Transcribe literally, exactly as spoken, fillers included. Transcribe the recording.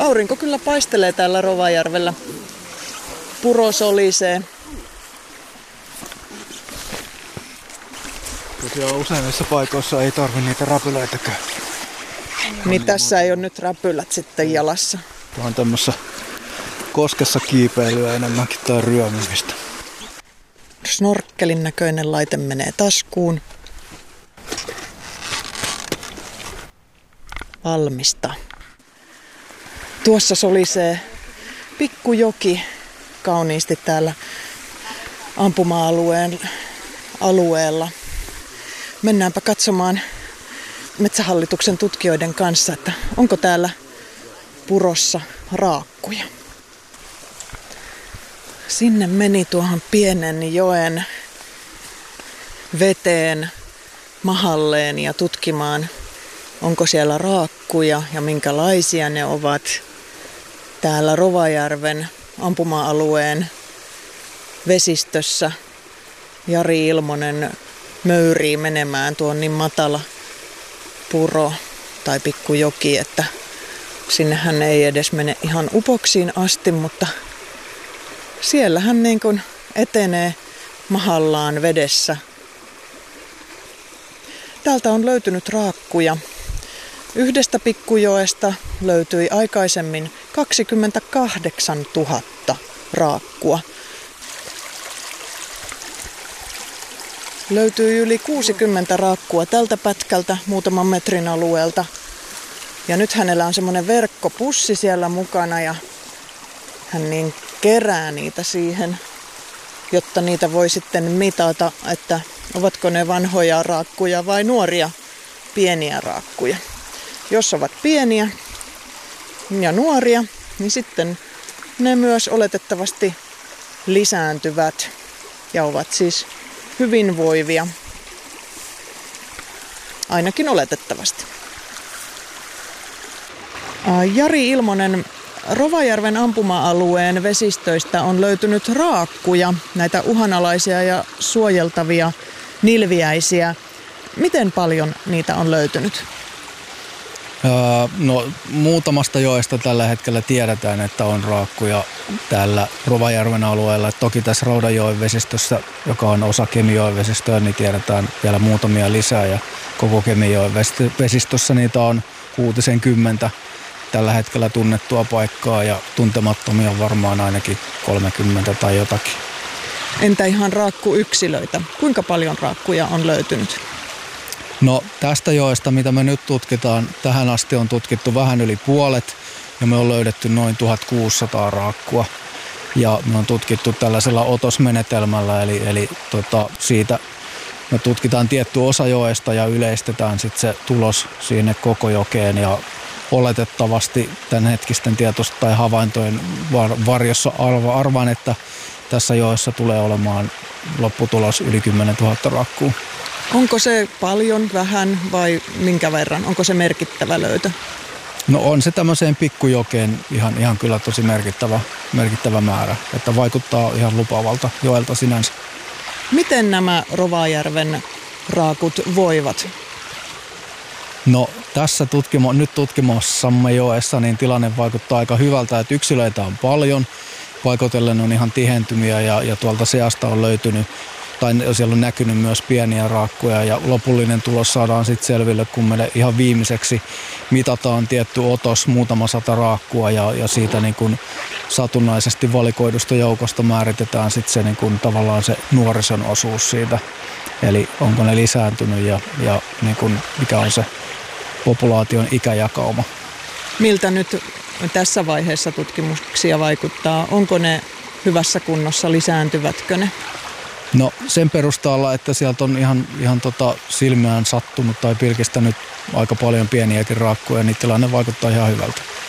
Aurinko kyllä paistelee täällä Rovajärvellä. Puro solisee. Tosiaan useimmissa paikoissa ei tarvi niitä räpylöitäkään. Niin tässä ei ole nyt räpylät sitten jalassa. Tämä on tämmössä koskessa kiipeilyä enemmänkin tai ryömimistä. Snorkkelin näköinen laite menee taskuun. Valmista. Tuossa solisee pikkujoki kauniisti täällä ampuma-alueen alueella. Mennäänpä katsomaan Metsähallituksen tutkijoiden kanssa, että onko täällä purossa raakkuja. Sinne meni tuohon pienen joen veteen mahalleen ja tutkimaan, onko siellä raakkuja ja minkälaisia ne ovat. Täällä Rovajärven ampuma-alueen vesistössä Jari Ilmonen möyrii menemään tuon niin matala puro tai pikkujoki, että sinne hän ei edes mene ihan upoksiin asti, mutta siellä hän niin kuin etenee mahallaan vedessä. Täältä on löytynyt raakkuja. Yhdestä pikkujoesta löytyi aikaisemmin kaksikymmentäkahdeksantuhatta raakkua. Löytyi yli kuusikymmentä raakkua tältä pätkältä muutaman metrin alueelta. Ja nyt hänellä on semmoinen verkkopussi siellä mukana ja hän niin kerää niitä siihen, jotta niitä voi sitten mitata, että ovatko ne vanhoja raakkuja vai nuoria pieniä raakkuja. Jos ovat pieniä ja nuoria, niin sitten ne myös oletettavasti lisääntyvät ja ovat siis hyvinvoivia. Ainakin oletettavasti. Jari Ilmonen, Rovajärven ampuma-alueen vesistöistä on löytynyt raakkuja, näitä uhanalaisia ja suojeltavia nilviäisiä. Miten paljon niitä on löytynyt? Öö, no muutamasta joesta tällä hetkellä tiedetään, että on raakkuja täällä Rovajärven alueella. Toki tässä Roudanjoen vesistössä, joka on osa Kemijoen vesistöä, niin tiedetään vielä muutamia lisää. Ja koko Kemijoen vesistössä niitä on kuutisenkymmentä tällä hetkellä tunnettua paikkaa ja tuntemattomia varmaan ainakin kolmekymmentä tai jotakin. Entä ihan raakkuyksilöitä? Kuinka paljon raakkuja on löytynyt? No tästä joesta, mitä me nyt tutkitaan, tähän asti on tutkittu vähän yli puolet ja me on löydetty noin tuhatkuusisataa raakkua. Ja me on tutkittu tällaisella otosmenetelmällä, eli, eli tota, siitä me tutkitaan tietty osa joesta ja yleistetään sitten se tulos sinne koko jokeen ja oletettavasti tämänhetkisten tietoista tai havaintojen var- varjossa arva- arvaan, että tässä joessa tulee olemaan lopputulos yli kymmenen tuhatta raakkua. Onko se paljon, vähän vai minkä verran? Onko se merkittävä löytö? No on se tämmöiseen pikkujokeen ihan, ihan kyllä tosi merkittävä, merkittävä määrä, että vaikuttaa ihan lupaavalta joelta sinänsä. Miten nämä Rovajärven raakut voivat? No tässä tutkimo, nyt tutkimassamme joessa niin tilanne vaikuttaa aika hyvältä, että yksilöitä on paljon, paikoitellen on ihan tihentymiä ja, ja tuolta seasta on löytynyt tai siellä on näkynyt myös pieniä raakkuja ja lopullinen tulos saadaan sitten selville, kun meille ihan viimeiseksi mitataan tietty otos, muutama sata raakkua ja, ja siitä niin kun satunnaisesti valikoidusta joukosta määritetään sitten se niin kun tavallaan se nuorison osuus siitä. Eli onko ne lisääntynyt ja, ja niin kun mikä on se populaation ikäjakauma. Miltä nyt tässä vaiheessa tutkimuksia vaikuttaa? Onko ne hyvässä kunnossa, lisääntyvätkö ne? No sen perusteella, että sieltä on ihan, ihan tota silmään sattunut tai pilkistänyt aika paljon pieniäkin raakkuja, niin tilanne vaikuttaa ihan hyvältä.